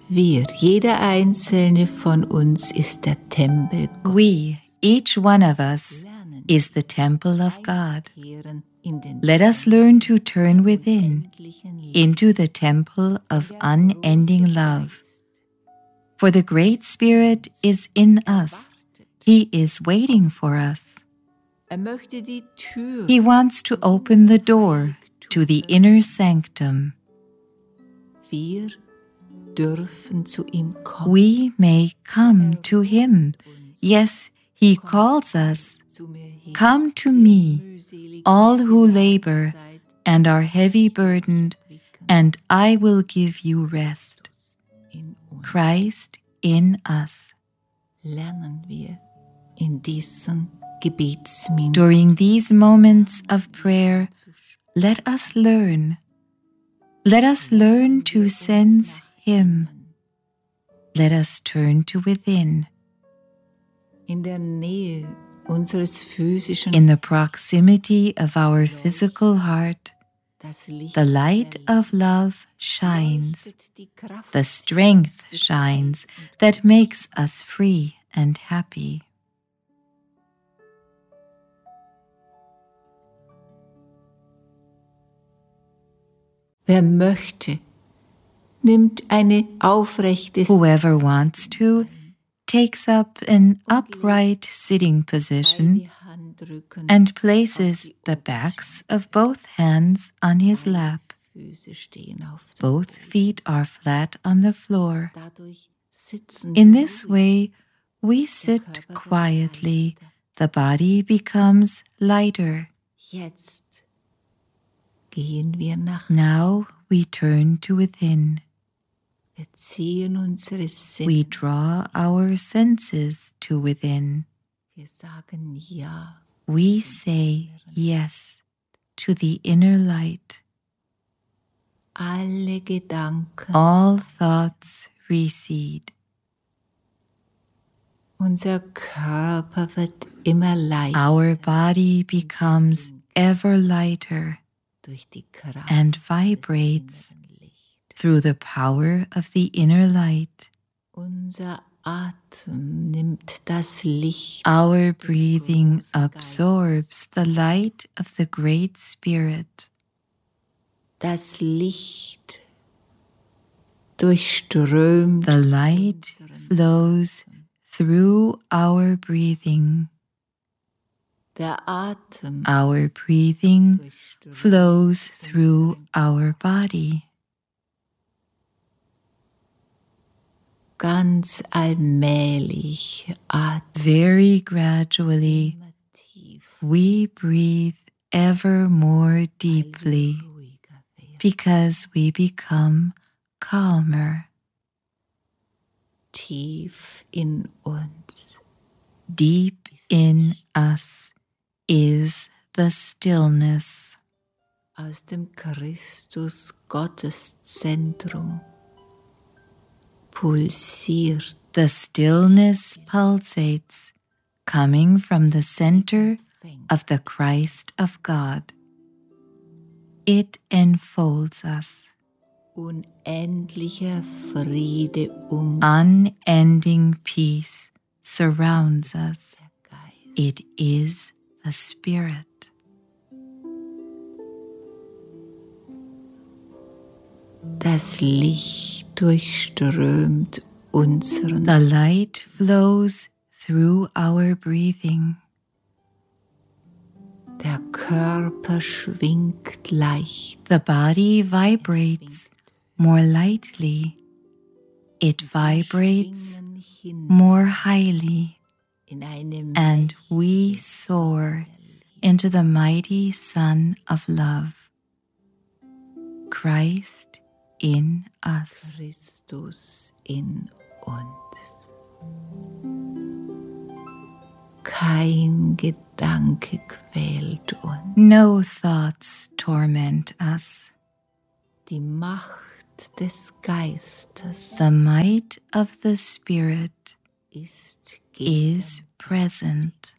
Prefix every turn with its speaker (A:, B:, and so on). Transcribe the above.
A: Wir, jeder einzelne von uns ist der Tempel Gottes.
B: We, each one of us, is the temple of God. Let us learn to turn within, into the temple of unending love. For the Great Spirit is in us. He is waiting for us. He wants to open the door to the inner sanctum.
A: Wir dürfen zu ihm kommen.
B: We may come to Him. Yes, He calls us. Come to me, all who labor and are heavy burdened, and I will give you rest. Christ in us.
A: Lernen wir in diesen Gebetsminuten.
B: During these moments of prayer, let us learn. Let us learn to sense Him. Let us turn to within.
A: In der Nähe unseres physischen,
B: in the proximity of our physical heart, the light of love shines. The strength shines that makes us free and happy.
A: Wer möchte, nimmt eine aufrechte
B: Whoever wants to takes up an upright sitting position and places the backs of both hands on his lap. Both feet are flat on the floor. In this way, we sit quietly. The body becomes lighter. Now we turn to within. We draw our senses to within. We say yes to the inner light. All thoughts recede. Our body becomes ever lighter and vibrates through the power of the inner light. Our breathing absorbs the light of the Great Spirit. The light flows through our breathing. Our breathing flows through our body.
A: Ganz allmählich
B: very gradually, we breathe ever more deeply because we become calmer.
A: Tief in uns.
B: Deep in us is the stillness.
A: Aus dem Christus-Gottes-Zentrum pulsiert.
B: The stillness pulsates, coming from the center of the Christ of God. It enfolds us.
A: Unendlicher Friede
B: unending peace surrounds us. It is the Spirit.
A: Das Licht durchströmt unseren.
B: The light flows through our breathing.
A: Der Körper schwingt leicht.
B: The body vibrates more lightly. It vibrates more highly. And we soar into the mighty Sun of Love, Christ in us.
A: Christus in uns. Kein Gedanke quält uns.
B: No thoughts torment us.
A: Die Macht des Geistes,
B: the might of the Spirit
A: ist
B: present.